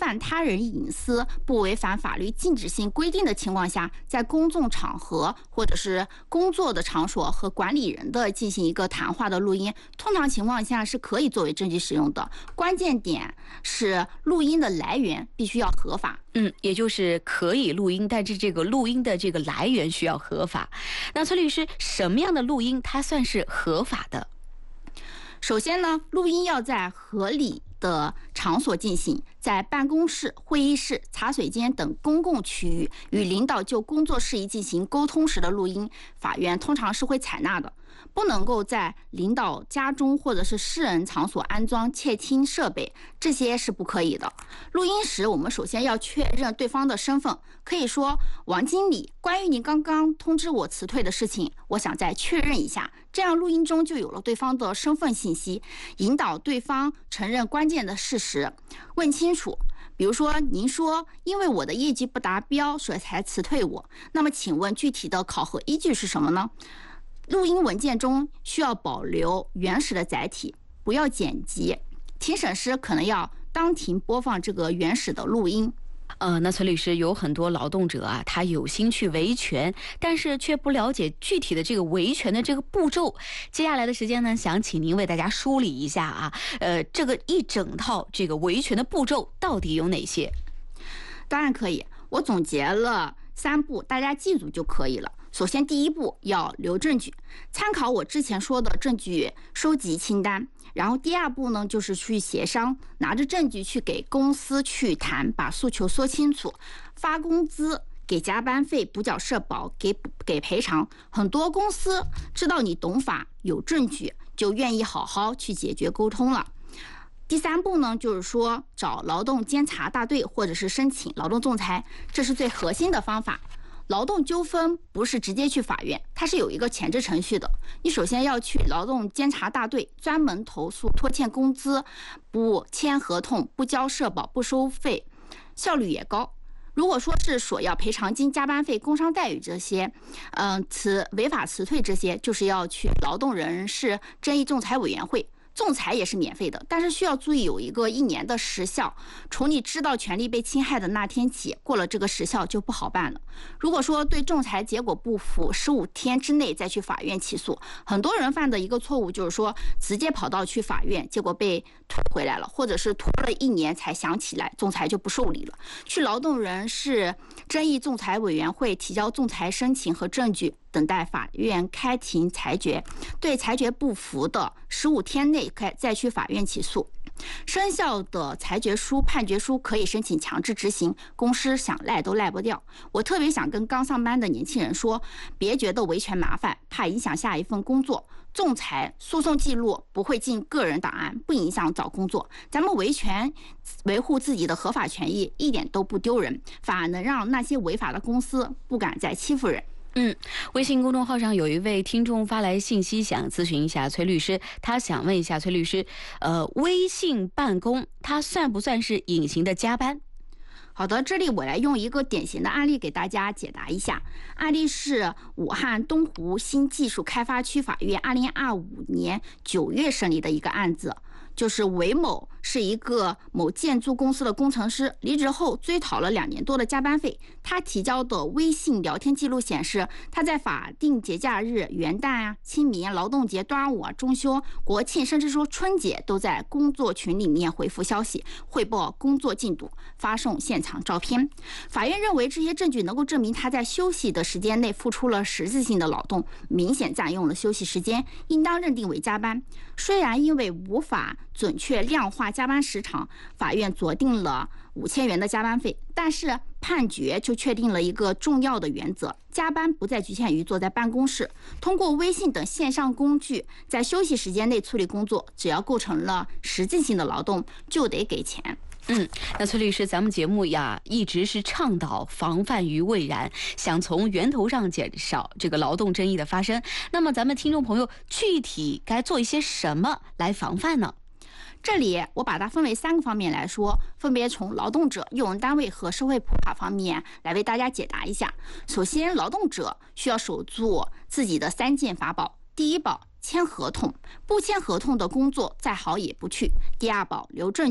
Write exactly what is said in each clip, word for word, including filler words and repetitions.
犯他人隐私、不违反法律禁止性规定的情况下，在公众场合或者是工作的场所和管理人的进行一个谈话的录音，通常情况下是可以作为证据使用的。关键点是录音的来源必须要合法。 嗯，也就是可以录音，但是这个录音的这个来源需要合法。那崔律师，什么样的录音它算是合法的？ 首先呢，录音要在合理的场所进行，在办公室、会议室、茶水间等公共区域与领导就工作事宜进行沟通时的录音，法院通常是会采纳的。不能够在领导家中或者是私人场所安装窃听设备，这些是不可以的。录音时，我们首先要确认对方的身份，可以说：“王经理，关于您刚刚通知我辞退的事情，我想再确认一下。”这样录音中就有了对方的身份信息，引导对方承认关键的事实，问清楚。比如说，您说因为我的业绩不达标，所以才辞退我，那么请问具体的考核依据是什么呢？录音文件中需要保留原始的载体，不要剪辑。庭审时可能要当庭播放这个原始的录音。 呃，那崔律师，有很多劳动者啊，他有心去维权，但是却不了解具体的这个维权的这个步骤。接下来的时间呢，想请您为大家梳理一下啊，呃，这个一整套这个维权的步骤到底有哪些？ 当然可以，我总结了三步，大家记住就可以了。首先，第一步要留证据，参考我之前说的证据收集清单。然后第二步呢，就是去协商，拿着证据去给公司去谈，把诉求说清楚，发工资、给加班费、补缴社保、给给赔偿。很多公司知道你懂法、有证据，就愿意好好去解决沟通了。第三步呢，就是说找劳动监察大队或者是申请劳动仲裁，这是最核心的方法。劳动纠纷不是直接去法院，它是有一个前置程序的。你首先要去劳动监察大队，专门投诉拖欠工资、不签合同、不交社保、不收费，效率也高。如果说是索要赔偿金、加班费、工伤待遇这些，嗯、呃，辞违法辞退这些，就是要去劳动人事争议仲裁委员会。仲裁也是免费的，但是需要注意有一个一年的时效，从你知道权利被侵害的那天起，过了这个时效就不好办了。如果说对仲裁结果不服，十五天之内再去法院起诉。很多人犯的一个错误就是说，直接跑到去法院，结果被退回来了，或者是拖了一年才想起来，仲裁就不受理了。去劳动人事争议仲裁委员会提交仲裁申请和证据，等待法院开庭裁决，对裁决不服的，十五天内再去法院起诉。生效的裁决书、判决书可以申请强制执行，公司想赖都赖不掉。我特别想跟刚上班的年轻人说，别觉得维权麻烦，怕影响下一份工作。仲裁诉讼记录不会进个人档案，不影响找工作。咱们维权维护自己的合法权益，一点都不丢人，反而能让那些违法的公司不敢再欺负人。 嗯，微信公众号上有一位听众发来信息，想咨询一下崔律师。他想问一下崔律师，呃，微信办公它算不算是隐形的加班？ 好的，这里我来用一个典型的案例给大家解答一下。案例是武汉东湖新技术开发区法院二零二五年九月审理的一个案子。就是韦某是一个某建筑公司的工程师，离职后追讨了两年多的加班费。他提交的微信聊天记录显示，他在法定节假日、元旦啊、清明、劳动节、端午啊、中秋、国庆，甚至说春节，都在工作群里面回复消息，汇报工作进度，发送现场照片。法院认为这些证据能够证明他在休息的时间内付出了实质性的劳动，明显占用了休息时间，应当认定为加班。虽然因为无法准确量化加班时长，法院酌定了五千元的加班费，但是判决就确定了一个重要的原则：加班不再局限于坐在办公室，通过微信等线上工具在休息时间内处理工作，只要构成了实质性的劳动，就得给钱。 嗯，那崔律师，咱们节目呀一直是倡导防范于未然，想从源头上减少这个劳动争议的发生。那么咱们听众朋友具体该做一些什么来防范呢？ 这里我把它分为三个方面来说，分别从劳动者、用人单位和社会普法方面来为大家解答一下。首先，劳动者需要守住自己的三件法宝：第一宝，签合同，不签合同的工作再好也不去；第二宝，留证据，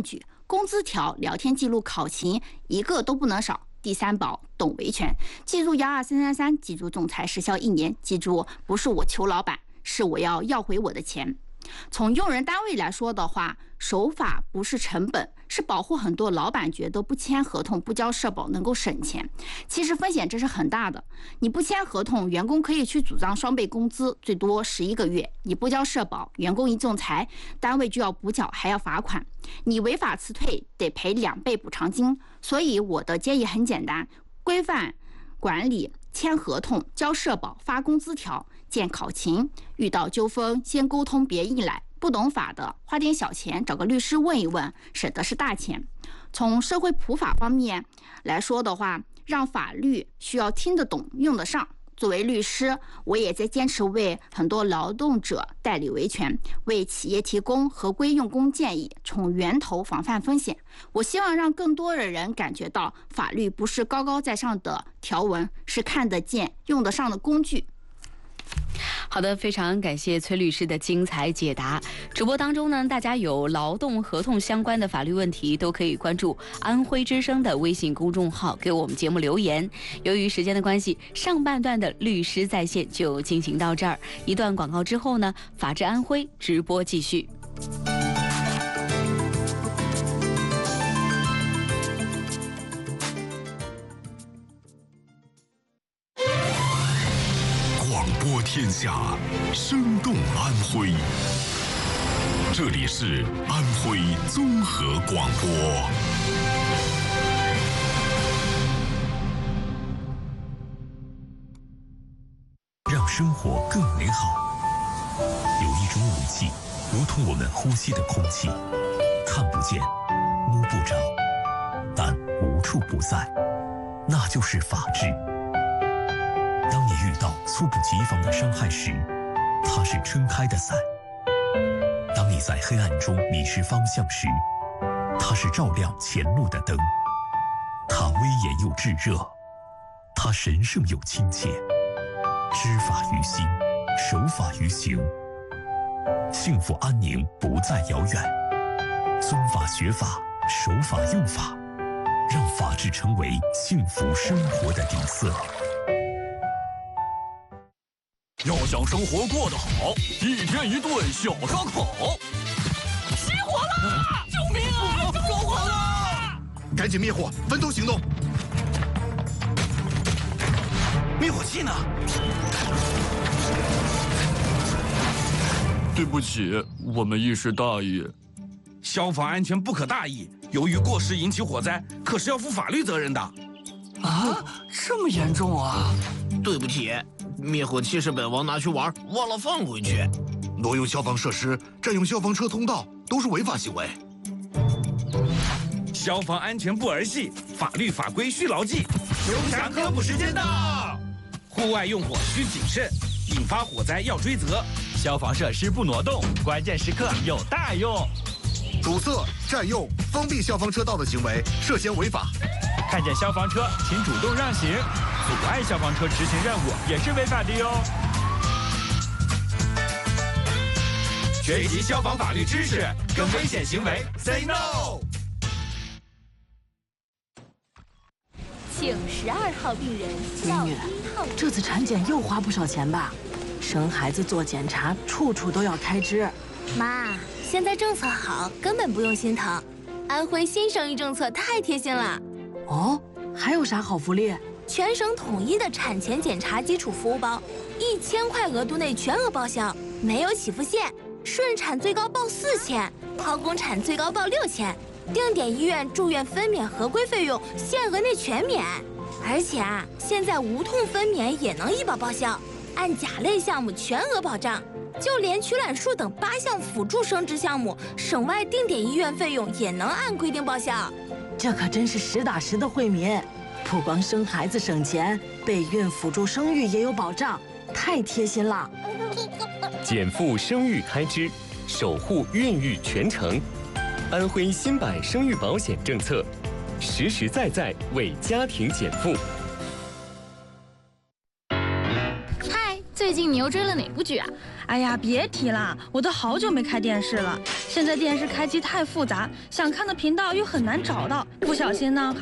工资条、聊天记录、考勤，一个都不能少。第三宝，懂维权，记住幺二三三三，记住仲裁时效一年，记住不是我求老板，是我要要回我的钱。从用人单位来说的话，守法不是成本，是保护很多老板觉得不签合同、不交社保能够省钱。其实风险这是很大的。你不签合同，员工可以去主张双倍工资，最多十一个月；你不交社保，员工一仲裁，单位就要补缴，还要罚款。你违法辞退，得赔两倍补偿金。所以我的建议很简单：规范管理，签合同，交社保，发工资条，见考勤。遇到纠纷先沟通，别硬来。不懂法的，花点小钱找个律师问一问，省的是大钱。从社会普法方面来说的话，让法律需要听得懂、用得上。作为律师，我也在坚持为很多劳动者代理维权，为企业提供合规用工建议，从源头防范风险。我希望让更多的人感觉到，法律不是高高在上的条文，是看得见、用得上的工具。 好的，非常感谢崔律师的精彩解答。直播当中呢，大家有劳动合同相关的法律问题，都可以关注安徽之声的微信公众号，给我们节目留言。由于时间的关系，上半段的律师在线就进行到这儿。一段广告之后呢，法治安徽直播继续。 播天下，生动安徽。这里是安徽综合广播。让生活更美好。有一种武器，如同我们呼吸的空气，看不见，摸不着，但无处不在，那就是法治。当你遇到猝不及防的伤害时，它是撑开的伞；当你在黑暗中迷失方向时，它是照亮前路的灯。它威严又炙热，它神圣又亲切。知法于心，守法于行，幸福安宁不再遥远。遵法学法，守法用法，让法治成为幸福生活的底色。 要想生活过得好，一天一顿小烧烤。 失火了！救命啊！着火了！ 赶紧灭火，分头行动。 灭火器呢？ 对不起，我们一时大意。 消防安全不可大意，由于过失引起火灾，可是要负法律责任的。 啊，这么严重啊！ 对不起，灭火器是本王拿去玩，忘了放回去。 挪用消防设施、占用消防车通道都是违法行为。 消防安全不儿戏，法律法规需牢记。 休想科普时间到！ 户外用火需谨慎，引发火灾要追责。 消防设施不挪动，关键时刻有大用。 阻塞、占用、封闭消防车道的行为涉嫌违法。 看见消防车，请主动让行；阻碍消防车执行任务也是违法的哟。 学习消防法律知识，跟危险行为 say no。 请十二号病人美女，这次产检又花不少钱吧？生孩子做检查，处处都要开支。 妈，现在政策好，根本不用心疼。安徽新生育政策太贴心了。 哦，还有啥好福利？ 全省统一的产前检查基础服务包，一千块额度内全额报销，没有起付线。顺产最高报四千，剖宫产最高报六千。定点医院住院分娩合规费用限额内全免。而且啊，现在无痛分娩也能医保报销，按甲类项目全额保障。就连取卵术等八项辅助生殖项目，省外定点医院费用也能按规定报销。 这可真是实打实的惠民，不光生孩子省钱，备孕辅助生育也有保障，太贴心了。 减负生育开支，守护孕育全程。安徽新版生育保险政策，实实在在为家庭减负。 嗨，最最近你又追了哪部剧啊？ 哎呀，别提了，我都好久没开电视了。现在电视开机太复杂，想看的频道又很难找到，不小心呢还。